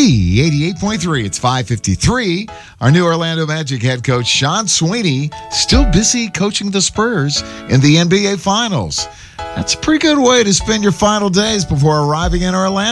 Z88.3. It's 5:53. Our new Orlando Magic head coach, Sean Sweeney, still busy coaching the Spurs in the NBA Finals. That's a pretty good way to spend your final days before arriving in Orlando.